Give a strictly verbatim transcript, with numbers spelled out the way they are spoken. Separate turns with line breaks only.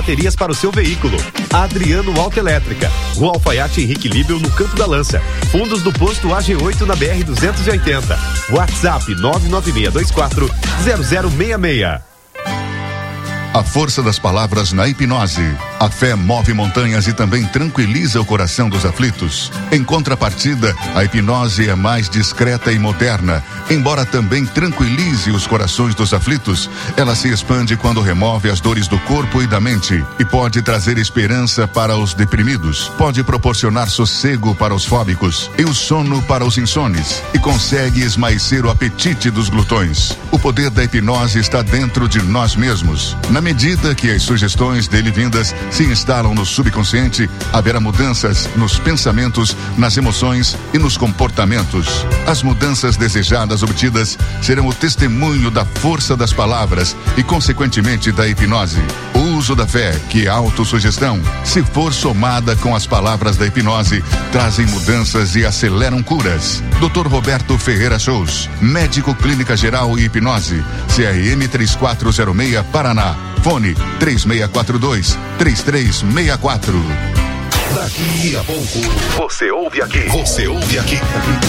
baterias para o seu veículo. Adriano Autoelétrica, Rua Alfaiate Henrique Líbel, no Campo da Lança. Fundos do posto A G oito na B R duzentos e oitenta. WhatsApp nove nove seis dois quatro zero zero seis seis.
A força das palavras na hipnose. A fé move montanhas e também tranquiliza o coração dos aflitos. Em contrapartida, a hipnose é mais discreta e moderna. Embora também tranquilize os corações dos aflitos, ela se expande quando remove as dores do corpo e da mente e pode trazer esperança para os deprimidos. Pode proporcionar sossego para os fóbicos e o sono para os insones e consegue esmaecer o apetite dos glutões. O poder da hipnose está dentro de nós mesmos. Na medida que as sugestões dele vindas se instalam no subconsciente, haverá mudanças nos pensamentos, nas emoções e nos comportamentos. As mudanças desejadas obtidas serão o testemunho da força das palavras e, consequentemente, da hipnose. O uso da fé, que é a autossugestão, se for somada com as palavras da hipnose, trazem mudanças e aceleram curas. doutor Roberto Ferreira Shows, médico clínica geral e hipnose, C R M três quatro zero seis, Paraná. Fone três seis quatro dois, três três seis quatro.
Daqui a pouco, você ouve aqui. Você ouve aqui.